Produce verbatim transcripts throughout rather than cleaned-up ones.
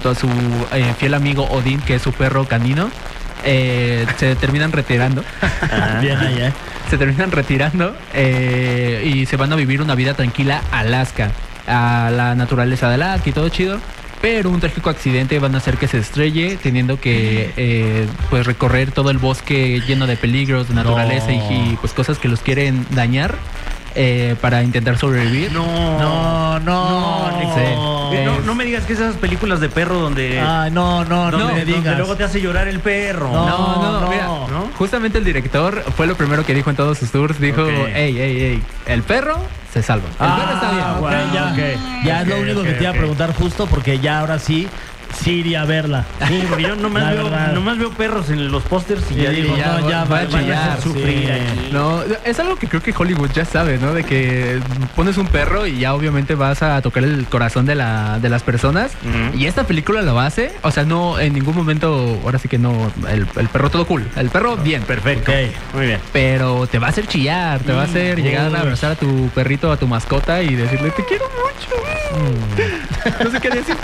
a su eh, fiel amigo Odín, que es su perro canino, eh, se terminan retirando. Bien ahí, ¿eh? Se terminan retirando eh, y se van a vivir una vida tranquila a Alaska, a la naturaleza de Alaska y todo chido. Pero un trágico accidente van a hacer que se estrelle, teniendo que eh, pues recorrer todo el bosque lleno de peligros, de naturaleza no. y, y pues cosas que los quieren dañar. Eh, para intentar sobrevivir. No, no, no, no, sí. no, no me digas que esas películas de perro donde. Ay, no, no, donde, no me digas. Donde luego te hace llorar el perro. No, no, no, no, mira, ¿no? Justamente el director fue lo primero que dijo en todos sus tours. Dijo, okay. ey, ey, ey, el perro se salva. El ah, perro está bien. Okay, bueno, ya, okay. ya okay, es lo único okay, que te iba okay. a preguntar justo porque ya ahora sí. Sí, iría a verla. Sí, porque yo nomás veo, nomás veo perros en los pósters y, y ya digo, ya, no, ya va, va, va a hacer sufrir sí. aquí. No, es algo que creo que Hollywood ya sabe, ¿no? De que pones un perro y ya obviamente vas a tocar el corazón de la de las personas. Uh-huh. Y esta película lo hace. O sea, no, en ningún momento, ahora sí que no, el, el perro todo cool. El perro bien, perfecto. Okay. Muy bien. Pero te va a hacer chillar, te mm, va a hacer uh, llegar a abrazar a tu perrito, a tu mascota y decirle, te quiero mucho. Mm. No sé qué haría sin ti.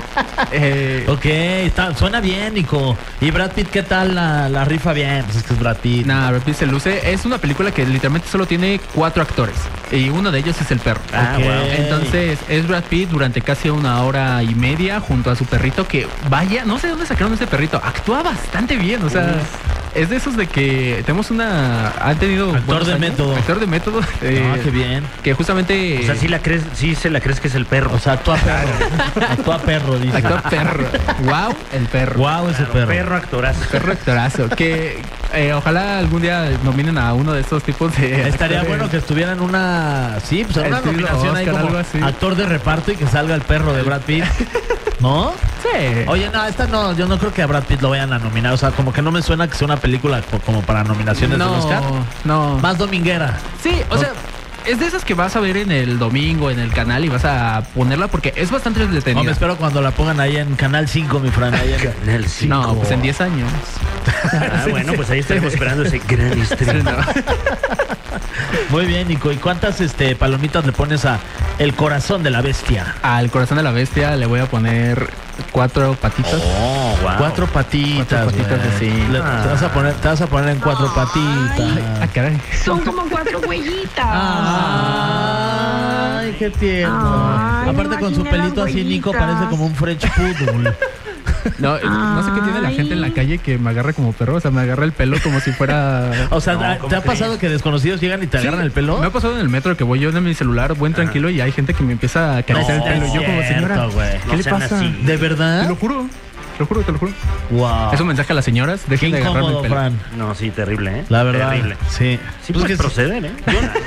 Eh, ok, está, suena bien, Nico. ¿Y Brad Pitt qué tal la, la rifa bien? Pues es que es Brad Pitt. Nah, Brad Pitt se luce. Es una película que literalmente solo tiene cuatro actores y uno de ellos es el perro. Ah, okay. Wow. Entonces es Brad Pitt durante casi una hora y media junto a su perrito que vaya, no sé de dónde sacaron este perrito. Actúa bastante bien, o sea, Uf. es de esos de que tenemos una... Han tenido... Actor de años, método. Actor de método. Eh, ah, qué bien. Que justamente... O sea, sí la crees, sí se la crees que es el perro. O sea, actúa perro. actúa perro, dice. Actúa perro. Wow, el perro. Wow, ese claro, perro. Perro actorazo. Perro actorazo. Que eh, ojalá algún día nominen a uno de estos tipos de... Estaría actores. bueno que estuvieran una... Sí, pues una Estilo nominación Oscar, ahí como algo así. actor de reparto y que salga el perro de Brad Pitt. ¿No? Sí. Oye, no, esta no, yo no creo que a Brad Pitt lo vayan a nominar. O sea, como que no me suena que sea una película como para nominaciones no, de Oscar. No. Más dominguera. Sí, o ¿no? sea... Es de esas que vas a ver en el domingo en el canal y vas a ponerla porque es bastante entretenida. No, me espero cuando la pongan ahí en Canal cinco, mi Fran. Ahí en Canal cinco. No, pues en diez años. Ah, bueno, pues ahí estaremos esperando ese gran estreno. Sí, no. Muy bien, Nico. ¿Y cuántas este, palomitas le pones a El Corazón de la Bestia? Al Corazón de la Bestia le voy a poner cuatro patitas. Oh, wow. Cuatro patitas. Cuatro patitas de sí. Le, ah. te, vas a poner, te vas a poner en cuatro Ay. patitas. Ah, caray. Son como cuatro huellitas. Ay, qué tierno. Ay, aparte con su pelito así, Nico parece como un French Poodle. No, Ay. no sé qué tiene la gente en la calle que me agarra como perro, o sea, me agarra el pelo como si fuera... O sea, no, ¿te ha pasado crees? que desconocidos llegan y te agarran sí, el pelo? Me ha pasado en el metro que voy yo en mi celular, buen tranquilo, y hay gente que me empieza a acariciar no, el pelo. Y yo como señora, ¿qué no le pasa? Así. ¿De verdad? Te lo juro, te lo juro, te lo juro. Wow. Es un mensaje a las señoras, dejen de agarrarme el pelo. Fran. No, sí, terrible, ¿eh? La verdad. Terrible. Sí. Sí, pues que proceder, ¿eh?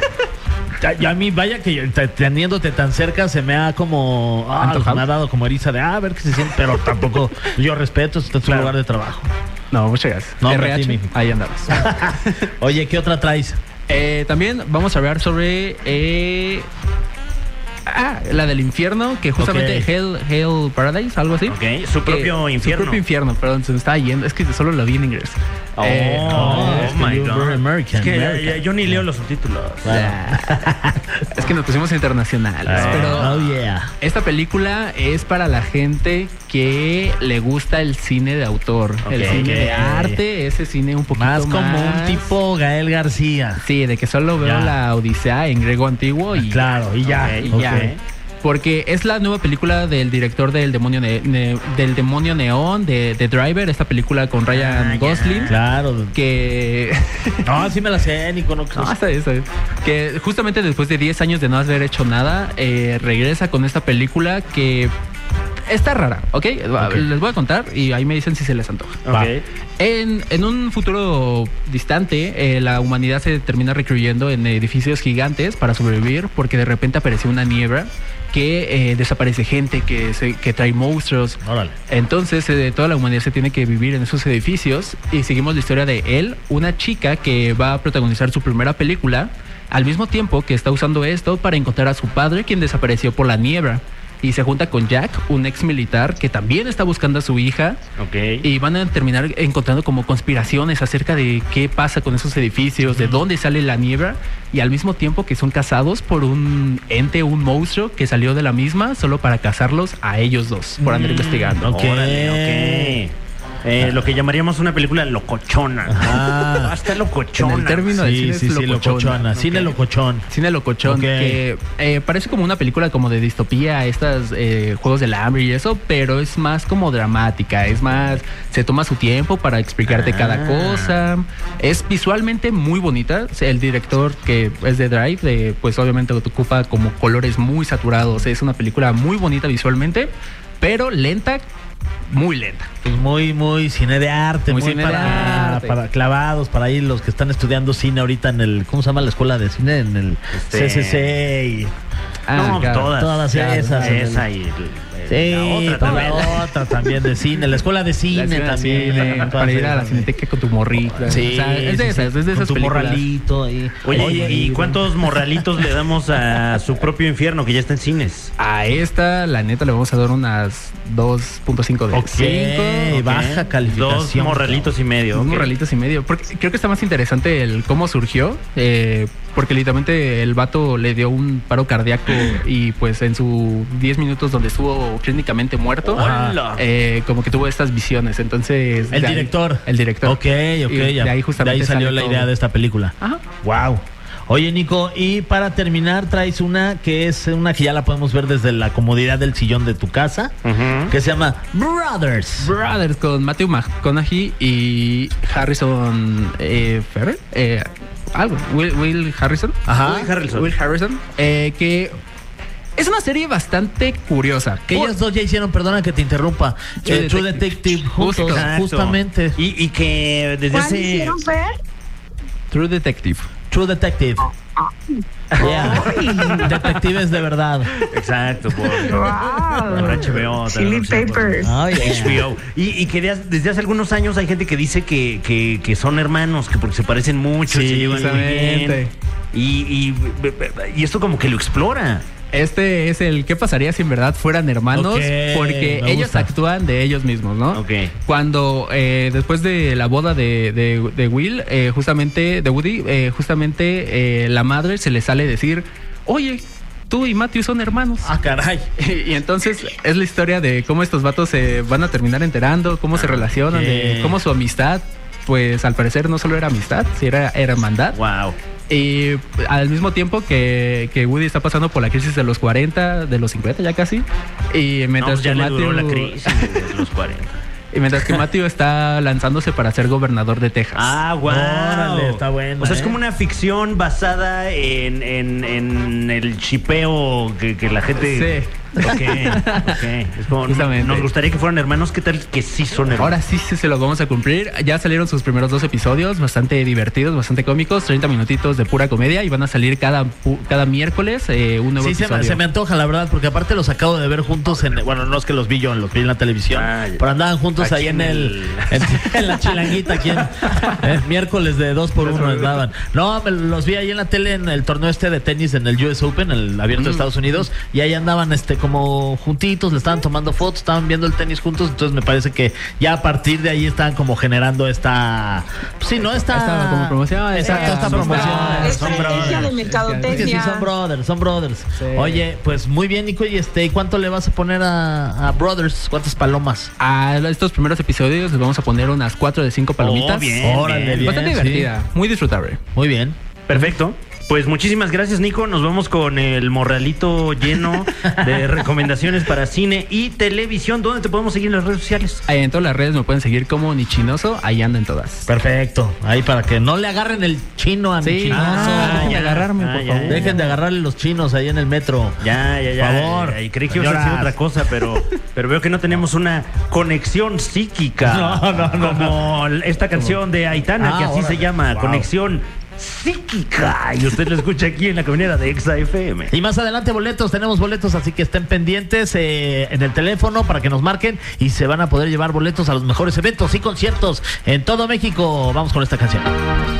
Y a mí, vaya que teniéndote tan cerca se me ha como... Ah, me ha dado como eriza de, ah, a ver qué se siente. Pero tampoco, yo respeto, este es tu claro. lugar de trabajo. No, muchas gracias. No, R H, ahí andamos. Oye, ¿qué otra traes? Eh, también vamos a hablar sobre... Eh, Ah, la del infierno, que justamente okay. Hell, Hell Paradise, algo así. Ok, su propio eh, infierno. Su propio infierno, perdón, se me estaba yendo. Es que solo lo vi en inglés. Oh, eh, oh, oh my God. American, es que American. Ya, ya, yo ni leo los subtítulos. Yeah. Es que nos pusimos internacionales. Oh, pero oh, yeah. esta película es para la gente que le gusta el cine de autor. Okay, el cine okay. de arte, ese cine un poquito más... Más como un tipo Gael García. Sí, de que solo veo yeah. la Odisea en griego antiguo y... Claro, y ya. Okay, y okay. ya. Porque es la nueva película del director del Demonio ne ne del Demonio Neón, de, de Driver, esta película con Ryan ah, Gosling. Claro. Que... No, sí me la sé, Nico. No, no, está bien, está bien. Que justamente después de diez años de no haber hecho nada, eh, regresa con esta película que... Está rara, ¿okay? ¿ok? Les voy a contar y ahí me dicen si se les antoja. Okay. En, en un futuro distante, eh, la humanidad se termina recluyendo en edificios gigantes para sobrevivir porque de repente apareció una niebla que eh, desaparece gente, que, se, que trae monstruos. Órale. Entonces eh, toda la humanidad se tiene que vivir en esos edificios y seguimos la historia de él, una chica que va a protagonizar su primera película al mismo tiempo que está usando esto para encontrar a su padre, quien desapareció por la niebla. y se junta con Jack, un ex militar que también está buscando a su hija. Ok. Y van a terminar encontrando como conspiraciones acerca de qué pasa con esos edificios, de dónde sale la niebla, y al mismo tiempo que son cazados por un ente, un monstruo que salió de la misma solo para cazarlos a ellos dos por andar investigando. Ok, Órale, ok. Eh, lo que llamaríamos una película locochona. Ah, hasta locochona. En el término del sí, cine sí, es sí, locochona. locochona. Cine Ok. locochón. Cine locochón, Ok. que eh, parece como una película como de distopía, estas eh, Juegos del Hambre y eso, pero es más como dramática, es más, se toma su tiempo para explicarte Ah. cada cosa, es visualmente muy bonita. El director, que es de Drive, de, pues obviamente ocupa como colores muy saturados, es una película muy bonita visualmente, pero lenta, muy lenta. Pues muy, muy cine de arte, Muy muy, cine de para, arte. para clavados, para ahí los que están estudiando cine ahorita en el, ¿cómo se llama la escuela de cine? En el Este- C C C y... Ah, no, claro. todas. Todas Claro, esas. Esa y el- Sí, la otra la también. otra también de cine, la escuela de La cine escena de también. cine, todas para ir a la esas. cineteca con tu morrita. Sí, O sea, es de sí, esas, sí. es de Con esas tu películas. morralito ahí. Oye, ¿y cuántos morralitos le damos a Su Propio Infierno, que ya está en cines? A esta, la neta, le vamos a dar unas dos punto cinco de Ok, cinco. baja Dos calificación. morralitos y medio. Dos ok. morralitos y medio. Porque creo que está más interesante el cómo surgió. eh, porque literalmente el vato le dio un paro cardíaco y pues en sus diez minutos donde estuvo clínicamente muerto, ¡Hola! eh, como que tuvo estas visiones. Entonces... El de ahí- director. el director. Ok, ok, Y ya. de ahí justamente de ahí salió sale la todo. idea de esta película. Ajá. Wow. Oye, Nico, y para terminar traes una que es una que ya la podemos ver desde la comodidad del sillón de tu casa, Ujú. que se llama Brothers. Brothers, con Matthew McConaughey y Harrison eh, Ferrer. Eh, algo. Will, Will Harrison. Ajá. Will Harrelson. Will Harrison. eh, que es una serie bastante curiosa. Que ellos dos ya hicieron, perdona que te interrumpa, True eh, True Detective. Detective, juntos, Justo. Exacto. justamente. Y, y que desde ¿Cuál hace... hicieron ver? True Detective. True Detective. Yeah. Detectives de verdad. Exacto, por, Wow. por H B O. Chili también, sí, por- Papers. Oh, yeah. H B O. Y, y que de- desde hace algunos años hay gente que dice que, que, que son hermanos, que porque se parecen mucho, Sí, se llevan muy bien. justamente. Y, y, y esto como que lo explora. Este es el ¿qué pasaría si en verdad fueran hermanos? Ok, Porque me ellos gusta. actúan de ellos mismos, ¿no? Ok. Cuando eh, después de la boda de, de- de Will, eh, justamente, de Woody, eh, justamente eh, la madre se le sale decir, oye, tú y Matthew son hermanos. Ah, caray. Y entonces es la historia de cómo estos vatos se van a terminar enterando, cómo se relacionan, de cómo su amistad, pues al parecer no solo era amistad, si era hermandad. Wow. Y al mismo tiempo que, que Woody está pasando por la crisis de los cuarenta, de los cincuenta ya casi. Y No, mientras pues ya que le Matthew, duró la crisis de los cuarenta. y mientras que Matthew está lanzándose para ser gobernador de Texas. Ah, wow. Órale, está buena, O sea, es ¿eh? como una ficción basada en, en, en el chipeo que, que la gente... Sí. Ok, ok. Es como, Justamente. nos gustaría que fueran hermanos. ¿Qué tal que sí son hermanos? Ahora sí, sí se los vamos a cumplir. Ya salieron sus primeros dos episodios, bastante divertidos, bastante cómicos, treinta minutitos de pura comedia y van a salir cada, pu- cada miércoles eh, un nuevo Sí, se episodio. me, se me antoja, la verdad, porque aparte los acabo de ver juntos en... Bueno, no es que los vi yo, los vi en la televisión, Ah, ya. pero andaban juntos Aquí ahí en en el... el- En, en la chilanguita, aquí en... eh, miércoles de dos por uno andaban. No, me los vi ahí en la tele en el torneo este de tenis en el U S Open, el abierto de Mm. Estados Unidos, y ahí andaban este como juntitos, le estaban tomando fotos, estaban viendo el tenis juntos, entonces me parece que ya a partir de ahí estaban como generando esta... pues sí, ¿no? Esta... Esta como promoción, Exacto, esta- esta son promoción. brothers, Son Estrategia brothers. de Es que sí, mercadotecnia. son brothers, son brothers. Sí. Oye, pues muy bien, Nico. Y este, ¿cuánto le vas a poner a, a Brothers? ¿Cuántas palomas? A estos primeros episodios les vamos a poner unas cuatro de cinco palomitas. Oh, bien, Órale, bien. bien. Bastante sí. divertida, muy disfrutable. Muy bien. Perfecto. Pues muchísimas gracias, Nico. Nos vamos con el morralito lleno de recomendaciones para cine y televisión. ¿Dónde te podemos seguir en las redes sociales? Ahí en todas las redes me pueden seguir como Nichinoso, ahí ando en todas. Perfecto. Ahí para que no le agarren el chino a mi Sí, chinoso. ah, dejen de ya. agarrarme, Ah, por ya, favor. ya. Dejen de agarrarle los chinos ahí en el metro. Ya, ya, ya. Por favor. Ay, creí que iba a decir Señoras. otra cosa, pero, pero veo que no tenemos una conexión psíquica. No, no, no, Como esta canción de Aitana, Ah, que así órale. se llama, Wow. Conexión Psíquica. Y usted lo escucha aquí en la caminera de Exa F M. Y más adelante boletos, tenemos boletos, así que estén pendientes eh, en el teléfono para que nos marquen y se van a poder llevar boletos a los mejores eventos y conciertos en todo México. Vamos con esta canción.